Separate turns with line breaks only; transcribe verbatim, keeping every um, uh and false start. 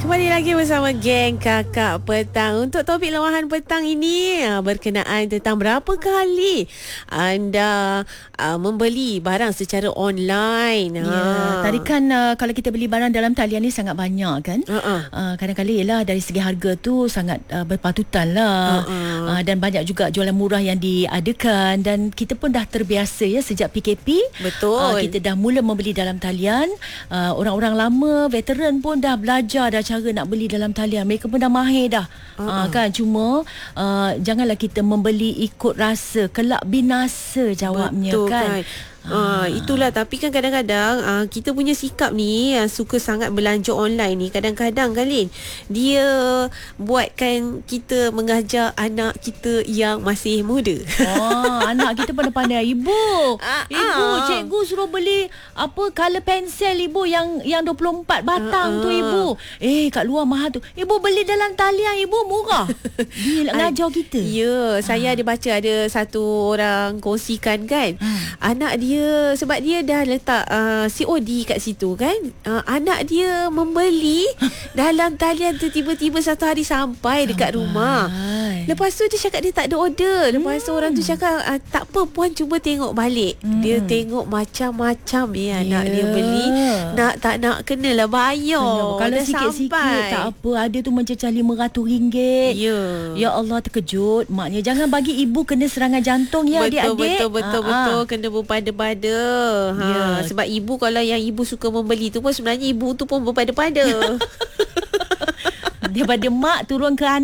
Kembali lagi bersama geng Kakak Petang. Untuk topik luahan petang ini berkenaan tentang berapa kali anda uh, membeli barang secara online.
Ya,
ha.
tadi kan uh, kalau kita beli barang dalam talian ni sangat banyak kan.
Uh-uh.
Uh, kadang-kadang ialah dari segi harga tu sangat uh, berpatutan lah.
Uh-uh.
Uh, dan banyak juga jualan murah yang diadakan. Dan kita pun dah terbiasa ya sejak P K P.
Betul.
Uh, kita dah mula membeli dalam talian. Uh, orang-orang lama, veteran pun dah belajar dah cara nak beli dalam talian. Mereka pun dah mahir dah. Uh-uh. Uh, kan cuma uh, janganlah kita membeli ikut rasa, kelak binasa jawabnya.
Betul,
kan,
kan? Uh, itulah, tapi kan kadang-kadang uh, kita punya sikap ni yang uh, suka sangat belanja online ni, kadang-kadang kan Lin, dia buatkan kita mengajar anak kita yang masih muda.
Oh, anak kita pada pandai. Ibu,
Ah,
ibu,
ah.
cikgu suruh beli apa color pensel ibu yang yang dua puluh empat batang
Ah,
tu
ah.
ibu. Eh, kat luar mahal tu. Ibu beli dalam talian ibu murah. Dia nak ngajar kita.
Ya, saya
Ah.
ada baca ada satu orang kongsikan kan.
Hmm.
Anak dia, sebab dia dah letak uh, C O D kat situ kan. Uh, anak dia membeli dalam talian tu, tiba-tiba satu hari sampai dekat rumah. Lepas tu dia cakap dia tak ada order. Lepas tu orang tu cakap uh, tak apa puan, cuba tengok balik.
Hmm.
Dia tengok macam-macam ya anak
Ya.
dia beli. Nak tak nak kenalah bayar.
Benar. Kalau
Dah
sikit-sikit
sampai.
tak apa. Ada tu mencecah lima ratus ringgit.
Ya.
Ya Allah, terkejut maknya. Jangan bagi ibu kena serangan jantung ya,
betul,
adik-adik.
Betul betul
Ah,
betul
ah.
kena berpada-pada. Ha,
Ya.
sebab ibu, kalau yang ibu suka membeli tu pun sebenarnya ibu tu pun berpada-pada.
Daripada mak turun ke anak.